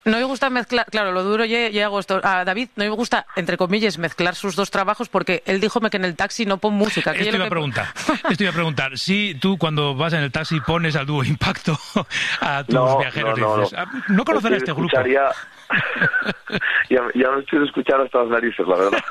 No me gusta mezclar, claro, lo duro ya hago esto. A David no me gusta, entre comillas, mezclar sus dos trabajos porque él díjome que en el taxi no pon música. Esto iba a preguntar, si tú cuando vas en el taxi pones al dúo Impacto a tus viajeros, dices, no conoceré a este grupo. Ya no estoy escuchando hasta las narices, la verdad.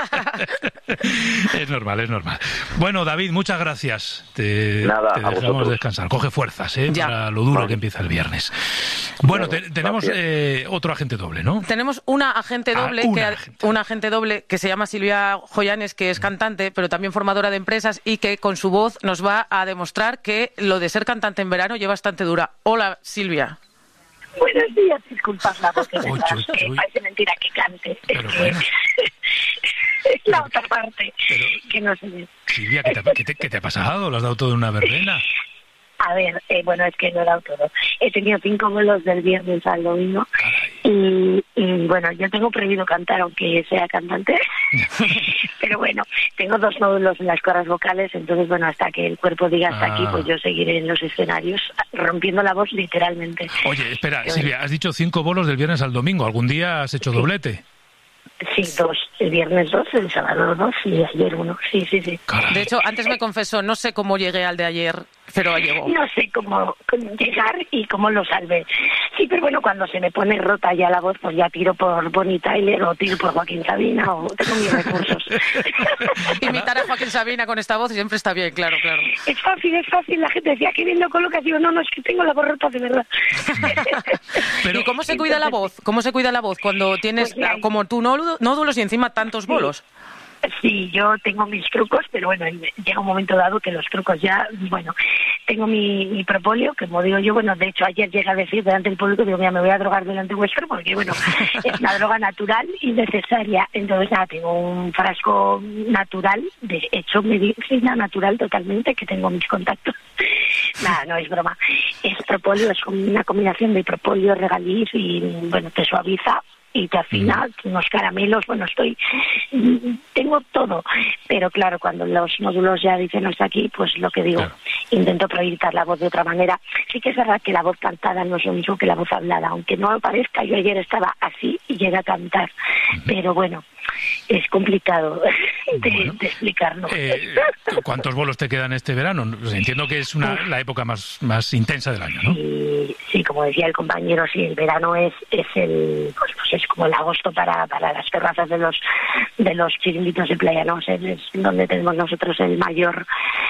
Es normal. Bueno, David, muchas gracias. Te dejamos descansar. Coge fuerzas, para lo duro que empieza el viernes. Bueno, tenemos otro agente doble, ¿no? Tenemos una agente doble, una agente doble que se llama Silvia Joyanes, que es cantante, pero también formadora de empresas y que con su voz nos va a demostrar que lo de ser cantante en verano lleva bastante dura. Hola, Silvia. Buenos días, disculpad la voz, que parece mentira que cante. Pero bueno. Es la otra parte, que no se ve. Silvia, ¿qué te ha pasado? ¿Lo has dado todo en una verbena? A ver, bueno, es que no he dado todo. He tenido 5 vuelos del viernes al domingo y bueno, yo tengo prohibido cantar aunque sea cantante, pero bueno, tengo 2 nódulos en las cuerdas vocales, entonces bueno, hasta que el cuerpo diga hasta aquí, pues yo seguiré en los escenarios rompiendo la voz literalmente. Oye, espera, Silvia, has dicho 5 bolos del viernes al domingo, ¿algún día has hecho doblete? Sí, 2. El viernes 2, el sábado 2 y ayer 1. Sí. Caray. De hecho, antes me confesó, no sé cómo llegué al de ayer, pero llegó. No sé cómo llegar y cómo lo salvé. Sí, pero bueno, cuando se me pone rota ya la voz, pues ya tiro por Bonnie Tyler o tiro por Joaquín Sabina o tengo mis recursos. Imitar a Joaquín Sabina con esta voz siempre está bien, claro. Es fácil. La gente decía, qué bien lo colocas. Digo, no, es que tengo la voz rota de verdad. Pero, ¿y cómo se cuida la voz? ¿Cómo se cuida la voz cuando tienes como tú nódulos y encima tantos bolos? Sí, yo tengo mis trucos, pero bueno, llega un momento dado que los trucos ya, bueno, tengo mi propóleo, que como digo yo, bueno, de hecho ayer llegué a decir delante del público, digo, mira, me voy a drogar delante vuestro, porque bueno, es una droga natural y necesaria. Entonces nada, tengo un frasco natural, de hecho medicina natural totalmente, que tengo mis contactos. Nada, no es broma. Es propóleo, es una combinación de propóleo, regaliz y bueno, te suaviza y te afina, unos caramelos, bueno, tengo todo, pero claro, cuando los nódulos ya dicen hasta aquí, pues lo que digo, intento proyectar la voz de otra manera. Sí que es verdad que la voz cantada no es lo mismo que la voz hablada, aunque no lo parezca, yo ayer estaba así y llegué a cantar, pero bueno, es complicado de explicarlo. ¿Cuántos bolos te quedan este verano? Entiendo que es la época más intensa del año, ¿no? Sí, como decía el compañero, sí, el verano es el pues es como el agosto para las terrazas de los chiringuitos de playa, ¿no? Es donde tenemos nosotros el mayor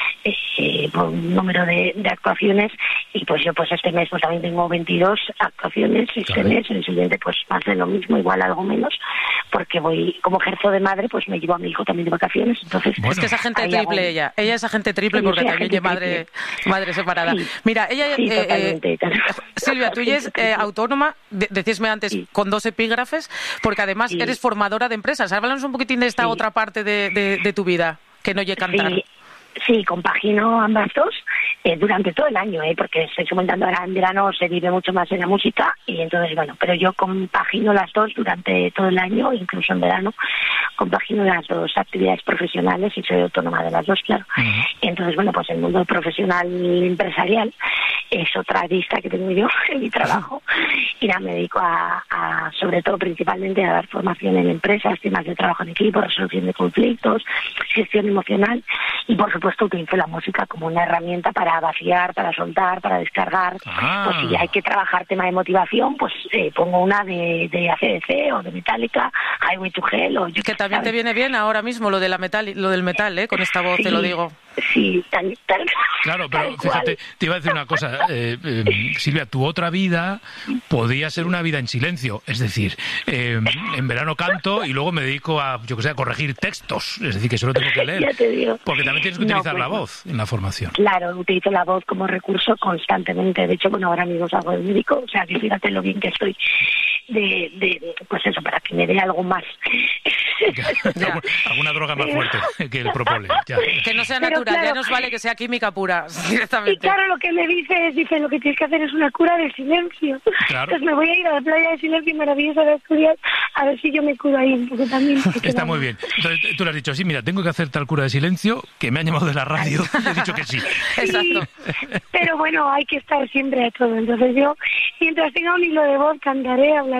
número de actuaciones, y pues yo pues este mes pues también tengo 22 actuaciones, este mes, el siguiente pues más de lo mismo, igual algo menos, porque voy, como ejerzo de madre, pues me llevo a mi hijo también de vacaciones, entonces... Bueno, es que es agente triple ella es agente triple porque también es madre separada. Sí, mira, ella... Silvia, tú eres autónoma, decíasme antes, con 2 epígrafes, porque además eres formadora de empresas. Háblanos un poquitín de esta otra parte de tu vida, que no llegue a cantar. Sí, compagino ambas dos durante todo el año, porque estoy comentando ahora en verano se vive mucho más en la música y entonces bueno, pero yo compagino las dos durante todo el año, incluso en verano, compagino las dos actividades profesionales y soy autónoma de las dos, claro. Entonces bueno, pues el mundo profesional empresarial es otra lista que tengo yo en mi trabajo y nada, me dedico a sobre todo principalmente a dar formación en empresas, temas de trabajo en equipo, resolución de conflictos, gestión emocional y por supuesto utilizo la música como una herramienta para vaciar, para soltar, para descargar. Pues si hay que trabajar tema de motivación, pues pongo una de AC/DC o de Metallica, Highway to Hell o yo que también te viene bien ahora mismo lo del metal, con esta voz, te lo digo. Sí, tal. Claro, pero fíjate, te iba a decir una cosa, Silvia, tu otra vida podía ser una vida en silencio, es decir, en verano canto y luego me dedico a corregir textos, es decir, que solo tengo que leer. Ya te digo. Porque también tienes que utilizar la voz en la formación. Claro, utilizo la voz como recurso constantemente, de hecho, bueno, ahora mismo salgo del médico, o sea, que fíjate lo bien que estoy pues eso, para que me dé algo más. Alguna droga más fuerte que el propóleo. Ya. Que no sea natural, claro, ya nos vale que sea química pura, directamente. Y claro, lo que me dice, lo que tienes que hacer es una cura del silencio. Claro. Entonces me voy a ir a la playa de silencio maravillosa de Asturias a ver si yo me curo ahí un poco también. Está muy bien. Entonces tú le has dicho, sí, mira, tengo que hacer tal cura de silencio, que me han llamado de la radio y he dicho que sí. Exacto. Pero bueno, hay que estar siempre a todo. Entonces yo, mientras tenga un hilo de voz, cantaré, hablaré.